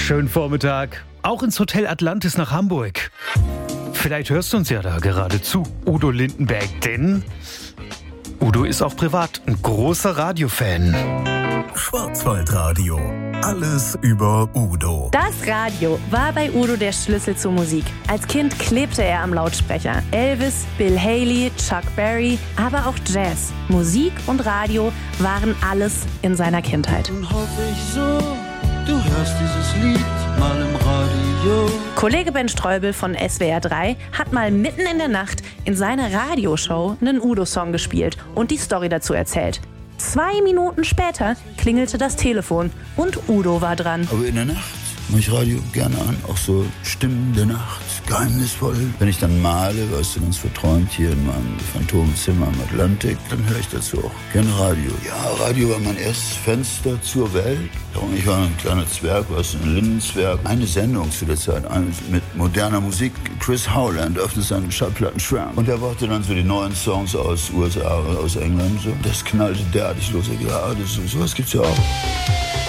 Schönen Vormittag. Auch ins Hotel Atlantis nach Hamburg. Vielleicht hörst du uns ja da gerade zu, Udo Lindenberg, denn Udo ist auch privat ein großer Radiofan. Schwarzwaldradio. Alles über Udo. Das Radio war bei Udo der Schlüssel zur Musik. Als Kind klebte er am Lautsprecher. Elvis, Bill Haley, Chuck Berry, aber auch Jazz. Musik und Radio waren alles in seiner Kindheit. Nun hoffe ich so, du hörst dieses Lied mal im Radio. Kollege Ben Streubel von SWR 3 hat mal mitten in der Nacht in seiner Radioshow einen Udo-Song gespielt und die Story dazu erzählt. 2 Minuten später klingelte das Telefon und Udo war dran. Aber in der Nacht mache ich Radio gerne an, auch so Stimmen der Nacht, geheimnisvoll. Wenn ich dann male, weißt du, ganz verträumt hier in meinem Phantomzimmer am Atlantik, dann höre ich dazu auch gerne Radio. Ja, Radio war mein erstes Fenster zur Welt. Ich war ein kleiner Zwerg, weißt du, ein Lindenzwerg. Eine Sendung zu der Zeit mit moderner Musik. Chris Howland öffnet seinen Schallplattenschrank. Und er brachte dann so die neuen Songs aus USA, aus England. So. Das knallte derartig los. Ja, sowas gibt's ja auch.